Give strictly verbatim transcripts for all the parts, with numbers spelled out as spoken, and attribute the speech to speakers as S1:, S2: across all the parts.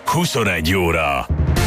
S1: huszonegy óra.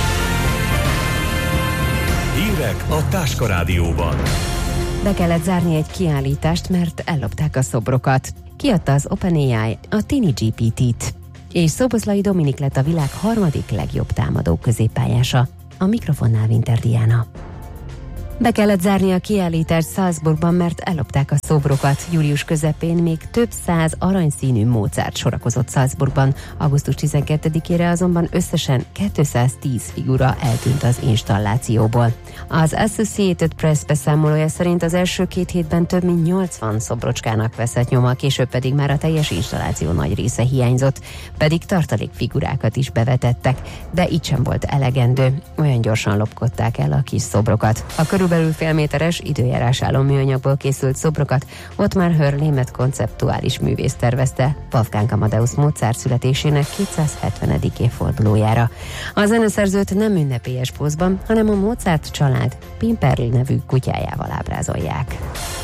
S1: Hírek a Táska Rádióban.
S2: Be kellett zárni egy kiállítást, mert ellopták a szobrokat. Kiadta az OpenAI a Tini gé pé té-t. És Szoboszlai Dominik lett a világ harmadik legjobb támadó középpályása. A mikrofonnál Winter Diana. Be kellett zárni a kiállítást Salzburgban, mert ellopták a szobrokat. Július közepén még több száz aranyszínű Mozart sorakozott Salzburgban. augusztus tizenkettedikére azonban összesen kétszáztíz figura eltűnt az installációból. Az Associated Press beszámolója szerint az első két hétben több mint nyolcvan szobrocskának veszett nyoma, később pedig már a teljes installáció nagy része hiányzott, pedig tartalékfigurákat is bevetettek, de így sem volt elegendő. Olyan gyorsan lopkodták el a kis szobrokat. A körülbelül félméteres időjárásálló műanyagból készült szobrokat Ottmar Hör német konceptuális művész tervezte Wolfgang Amadeus Mozart születésének kétszázhetvenedik évfordulójára. A zeneszerzőt nem ünnepélyes pózban, hanem a Mozart család Pimperl nevű kutyájával ábrázolják.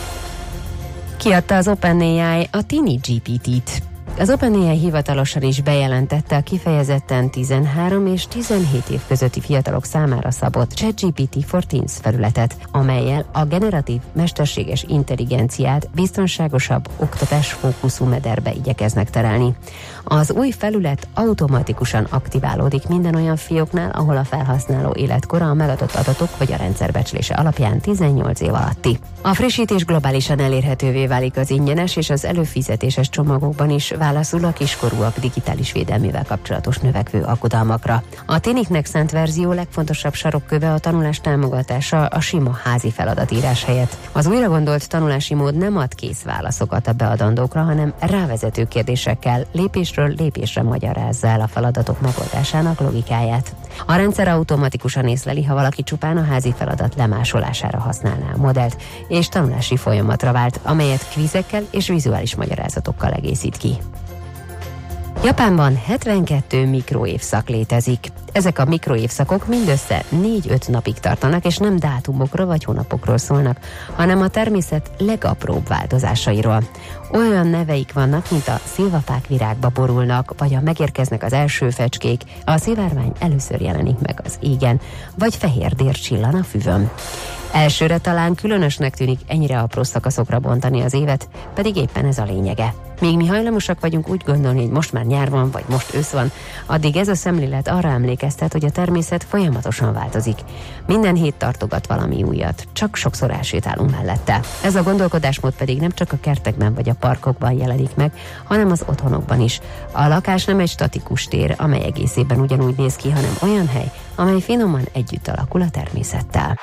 S2: Kiadta az OpenAI a Tini gé pé té-t. Az OpenAI hivatalosan is bejelentette a kifejezetten tizenhárom és tizenhét év közötti fiatalok számára szabott ChatGPT for Teens felületet, amellyel a generatív mesterséges intelligenciát biztonságosabb oktatásfókuszú mederbe igyekeznek terelni. Az új felület automatikusan aktiválódik minden olyan fióknál, ahol a felhasználó életkora a megadott adatok vagy a rendszerbecslése alapján tizennyolc év alatti. A frissítés globálisan elérhetővé válik az ingyenes és az előfizetéses csomagokban is, válaszul a kiskorúak digitális védelmével kapcsolatos növekvő aggodalmakra. A Tiniknek szánt verzió legfontosabb sarokköve a tanulás támogatása a sima házi feladatírás helyett. Az újra gondolt tanulási mód nem ad kész válaszokat a beadandókra, hanem rávezető kérdésekkel lépésről lépésre magyarázza el a feladatok megoldásának logikáját. A rendszer automatikusan észleli, ha valaki csupán a házi feladat lemásolására használná a modellt, és tanulási folyamatra vált, amelyet kvízekkel és vizuális magyarázatokkal egészít ki. Japánban hetvenkettő mikroévszak létezik. Ezek a mikroévszakok mindössze négy-öt napig tartanak, és nem dátumokról vagy hónapokról szólnak, hanem a természet legapróbb változásairól. Olyan neveik vannak, mint a szilvafák virágba borulnak, vagy a megérkeznek az első fecskék, a szivárvány először jelenik meg az égen, vagy fehér dér csillan a füvön. Elsőre talán különösnek tűnik ennyire apró szakaszokra bontani az évet, pedig éppen ez a lényege. Míg mi hajlamosak vagyunk úgy gondolni, hogy most már nyár van, vagy most ősz van, addig ez a szemlélet arra emlékeztet, hogy a természet folyamatosan változik. Minden hét tartogat valami újat, csak sokszor elsétálunk mellette. Ez a gondolkodásmód pedig nem csak a kertekben vagy a parkokban jelenik meg, hanem az otthonokban is. A lakás nem egy statikus tér, amely egészében ugyanúgy néz ki, hanem olyan hely, amely finoman együtt alakul a természettel.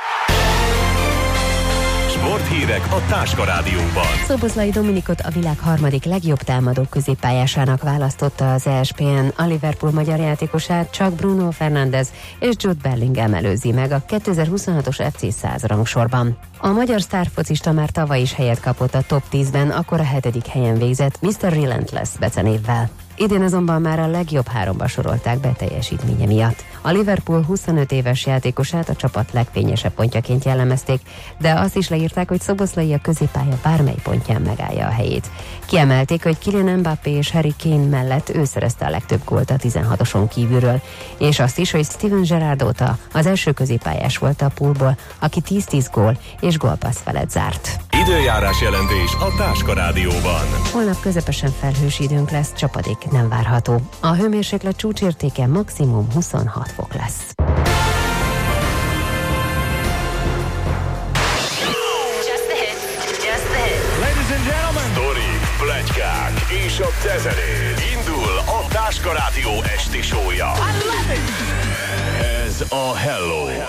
S1: Sporthírek a Táska Rádióban.
S2: Szoboszlai Dominikot a világ harmadik legjobb támadó középpályásának választotta az é es pé en. A Liverpool magyar játékosát csak Bruno Fernandes és Jude Bellingham előzi meg a kétezer-huszonhatos ef cé száz rangsorban. A magyar sztárfocista már tavaly is helyet kapott a top tízben, akkor a hetedik helyen végzett miszter Relentless becenévvel. Idén azonban már a legjobb háromba sorolták be teljesítménye miatt. A Liverpool huszonöt éves játékosát a csapat legfényesebb pontjaként jellemezték, de azt is leírták, hogy Szoboszlai a középpálya bármely pontján megállja a helyét. Kiemelték, hogy Kylian Mbappé és Harry Kane mellett ő szerezte a legtöbb gólt a tizenhatoson kívülről, és azt is, hogy Steven Gerrard óta az első középpályás volt a poolból, aki tíz-tíz gól és gólpassz felett zárt.
S1: Időjárás jelentés a Táska Rádióban.
S2: Holnap közepesen felhős időnk lesz, csapadék nem várható. A hőmérséklet csúcsértéke maximum huszonhat fok lesz.
S1: Ladies and gentlemen, sztorik, pletykák és a tezenét. Indul a Táska Rádió esti show-ja. Ez a Hello